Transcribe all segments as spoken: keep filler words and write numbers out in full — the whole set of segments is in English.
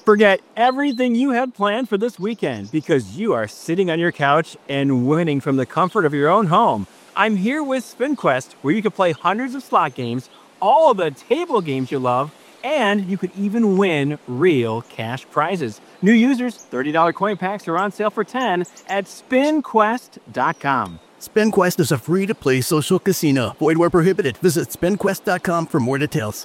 Forget everything you had planned for this weekend because you are sitting on your couch and winning from the comfort of your own home. I'm here with SpinQuest, where you can play hundreds of slot games, all of the table games you love, and you could even win real cash prizes. New users, thirty dollars coin packs are on sale for ten dollars at spin quest dot com. SpinQuest is a free-to-play social casino. Void where prohibited. Visit spin quest dot com for more details.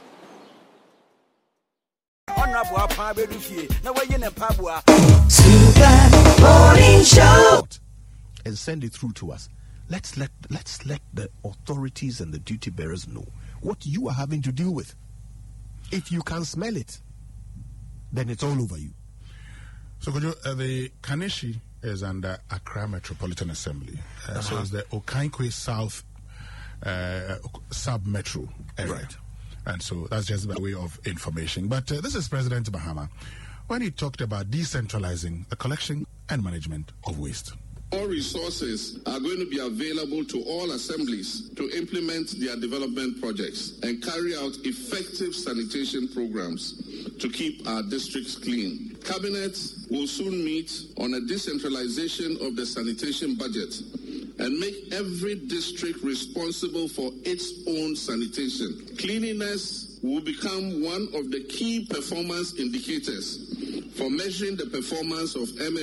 Super Morning Show. And send it through to us. Let's let let's let the authorities and the duty bearers know what you are having to deal with. If you can smell it, then it's all over you. So, Kojo, uh, the Kaneshie is under Accra Metropolitan Assembly. Uh, uh-huh. So it's the Okankwe South uh, sub-metro area. Right. And so that's just by way of information. But uh, this is President Mahama when he talked about decentralizing the collection and management of waste. All resources are going to be available to all assemblies to implement their development projects and carry out effective sanitation programs to keep our districts clean. Cabinet will soon meet on a decentralization of the sanitation budget and make every district responsible for its own sanitation. Cleanliness will become one of the key performance indicators for measuring the performance of M